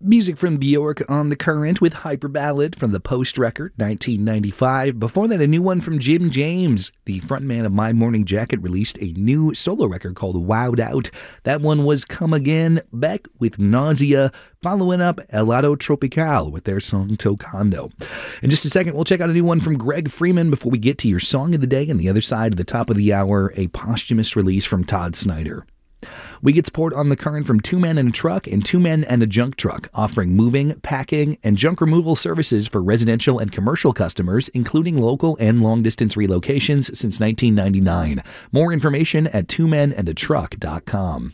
Music from Bjork on The Current with Hyper Ballad from the Post record, 1995. Before that, a new one from Jim James. The frontman of My Morning Jacket released a new solo record called Wowed Out. That one was Come Again, Beck with Nausea, following up Helado Tropical with their song Tocando. In just a second, we'll check out a new one from Greg Freeman before we get to your song of the day. On the other side of the top of the hour, a posthumous release from Todd Snyder. We get support on The Current from Two Men and a Truck and Two Men and a Junk Truck, offering moving, packing, and junk removal services for residential and commercial customers, including local and long-distance relocations since 1999. More information at twomenandatruck.com.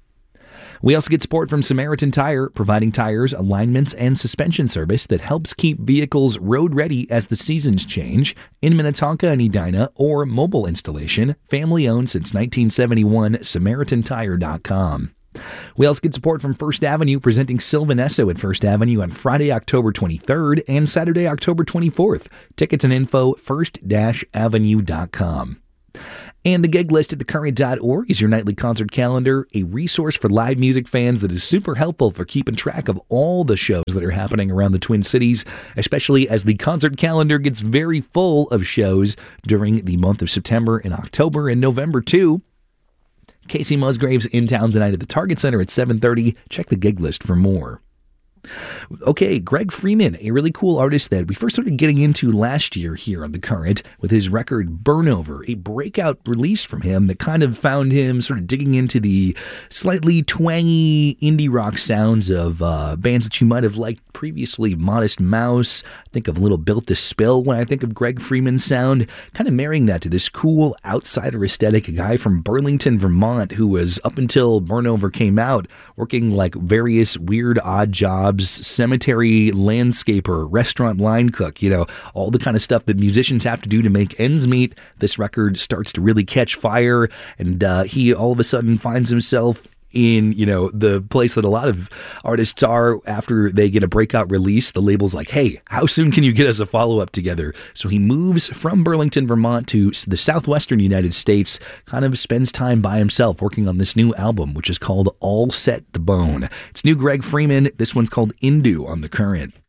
We also get support from Samaritan Tire, providing tires, alignments, and suspension service that helps keep vehicles road-ready as the seasons change. In Minnetonka and Edina, or mobile installation, family-owned since 1971, SamaritanTire.com. We also get support from First Avenue, presenting Sylvan Esso at First Avenue on Friday, October 23rd and Saturday, October 24th. Tickets and info, first-avenue.com. And the gig list at thecurrent.org is your nightly concert calendar, a resource for live music fans that is super helpful for keeping track of all the shows that are happening around the Twin Cities, especially as the concert calendar gets very full of shows during the month of September and October and November too. Casey Musgraves in town tonight at the Target Center at 7:30. Check the gig list for more. Okay, Greg Freeman, a really cool artist that we first started getting into last year here on The Current with his record Burnover, a breakout release from him that kind of found him sort of digging into the slightly twangy indie rock sounds of bands that you might have liked previously. Modest Mouse, I think of Little Built to Spill when I think of Greg Freeman's sound, kind of marrying that to this cool outsider aesthetic, a guy from Burlington, Vermont, who was, up until Burnover came out, working like various weird odd jobs, cemetery landscaper, restaurant line cook, all the kind of stuff that musicians have to do to make ends meet. This record starts to really catch fire, and he all of a sudden finds himself in, the place that a lot of artists are after they get a breakout release. The label's like, hey, how soon can you get us a follow-up together? So he moves from Burlington, Vermont to the southwestern United States, kind of spends time by himself working on this new album, which is called All Set the Bone. It's new Greg Freeman. This one's called Indu on The Current.